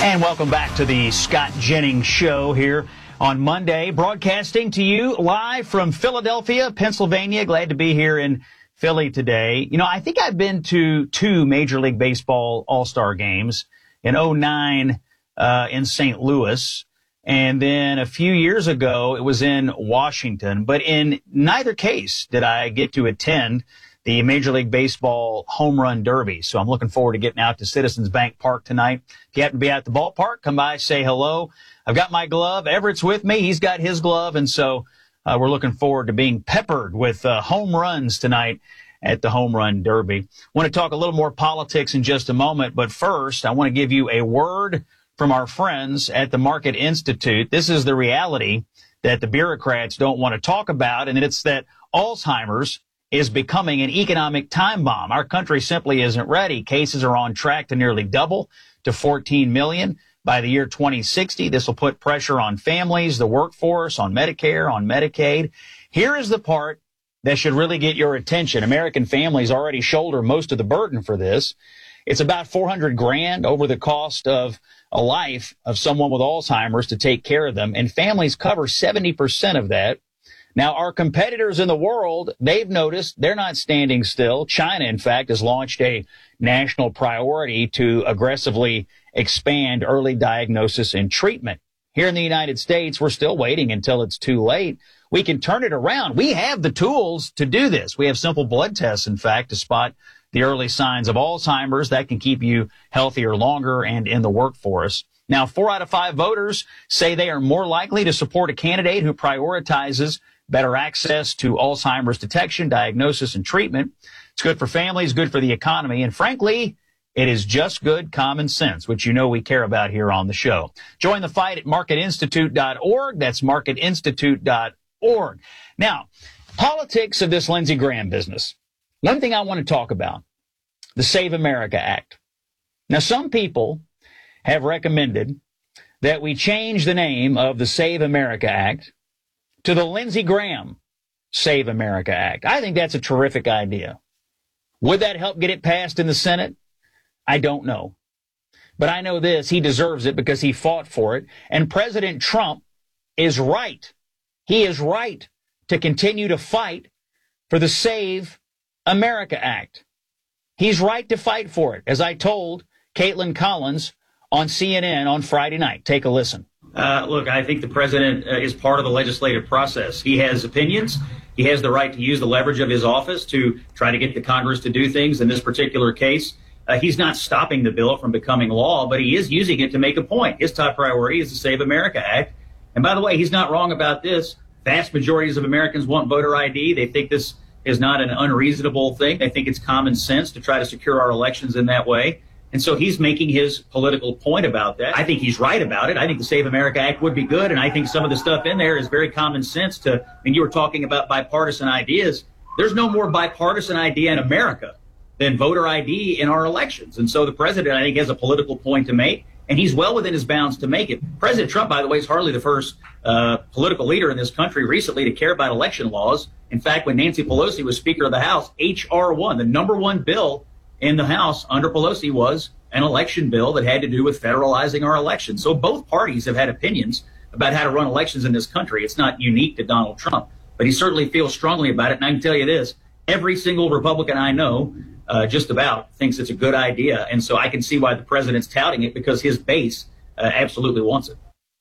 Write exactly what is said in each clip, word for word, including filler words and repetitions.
And welcome back to the Scott Jennings Show here on Monday, broadcasting to you live from Philadelphia, Pennsylvania. Glad to be here in Philly today. You know, I think I've been to two Major League Baseball All-Star games in oh nine uh, in Saint Louis. And then a few years ago, it was in Washington. But in neither case did I get to attend the Major League Baseball Home Run Derby. So I'm looking forward to getting out to Citizens Bank Park tonight. If you happen to be at the ballpark, come by, say hello. I've got my glove. Everett's with me. He's got his glove. And so uh, we're looking forward to being peppered with uh, home runs tonight at the Home Run Derby. I want to talk a little more politics in just a moment. But first, I want to give you a word from our friends at the Market Institute. This is the reality that the bureaucrats don't want to talk about, and it's that Alzheimer's is becoming an economic time bomb. Our country simply isn't ready. Cases are on track to nearly double to fourteen million by the year twenty sixty. This will put pressure on families, the workforce, on Medicare, on Medicaid. Here is the part that should really get your attention. American families already shoulder most of the burden for this. It's about four hundred grand over the cost of a life of someone with Alzheimer's to take care of them, and families cover seventy percent of that. Now, our competitors in the world, they've noticed they're not standing still. China, in fact, has launched a national priority to aggressively expand early diagnosis and treatment. Here in the United States, we're still waiting until it's too late. We can turn it around. We have the tools to do this. We have simple blood tests, in fact, to spot the early signs of Alzheimer's. That can keep you healthier longer and in the workforce. Now, four out of five voters say they are more likely to support a candidate who prioritizes better access to Alzheimer's detection, diagnosis, and treatment. It's good for families, good for the economy, and frankly, it is just good common sense, which you know we care about here on the show. Join the fight at market institute dot org. That's market institute dot org. Now, politics of this Lindsey Graham business. One thing I want to talk about, the Save America Act. Now, some people have recommended that we change the name of the Save America Act to the Lindsey Graham Save America Act. I think that's a terrific idea. Would that help get it passed in the Senate? I don't know. But I know this, he deserves it because he fought for it. And President Trump is right. He is right to continue to fight for the Save America Act. He's right to fight for it, as I told Caitlin Collins on C N N on Friday night. Take a listen. Uh, look, I think the president uh, is part of the legislative process. He has opinions. He has the right to use the leverage of his office to try to get the Congress to do things. In this particular case, uh, he's not stopping the bill from becoming law, but he is using it to make a point. His top priority is the Save America Act. And by the way, he's not wrong about this. Vast majorities of Americans want voter I D. They think this is not an unreasonable thing. They think it's common sense to try to secure our elections in that way. And so he's making his political point about that. I think he's right about it. I think the Save America Act would be good. And I think some of the stuff in there is very common sense to, I mean, you were talking about bipartisan ideas. There's no more bipartisan idea in America than voter I D in our elections. And so the president, I think, has a political point to make, and he's well within his bounds to make it. President Trump, by the way, is hardly the first uh, political leader in this country recently to care about election laws. In fact, when Nancy Pelosi was Speaker of the House, H R one, the number one bill in the House under Pelosi, was an election bill that had to do with federalizing our elections. So both parties have had opinions about how to run elections in this country. It's not unique to Donald Trump, but he certainly feels strongly about it. And I can tell you this, every single Republican I know uh, just about thinks it's a good idea. And so I can see why the president's touting it, because his base uh, absolutely wants it.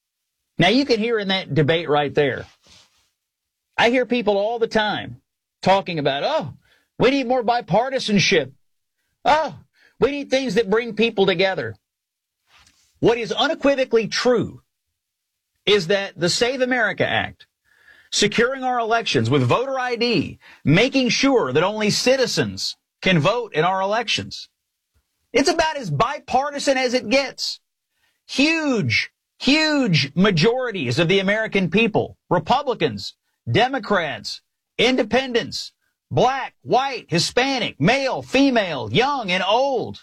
Now, you can hear in that debate right there, I hear people all the time talking about, oh, we need more bipartisanship. Oh, we need things that bring people together. What is unequivocally true is that the Save America Act, securing our elections with voter I D, making sure that only citizens can vote in our elections, it's about as bipartisan as it gets. Huge, huge majorities of the American people, Republicans, Democrats, independents, black, white, Hispanic, male, female, young, and old.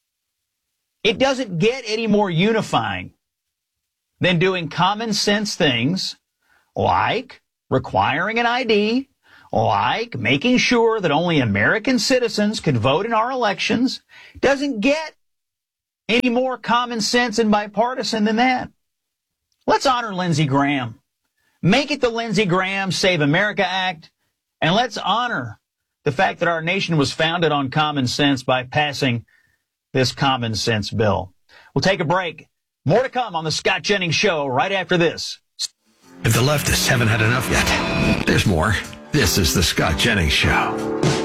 It doesn't get any more unifying than doing common sense things like requiring an I D, like making sure that only American citizens can vote in our elections. It doesn't get any more common sense and bipartisan than that? Let's honor Lindsey Graham. Make it the Lindsey Graham Save America Act, and let's honor the fact that our nation was founded on common sense by passing this common sense bill. We'll take a break. More to come on the Scott Jennings Show right after this. If the leftists haven't had enough yet, there's more. This is the Scott Jennings Show.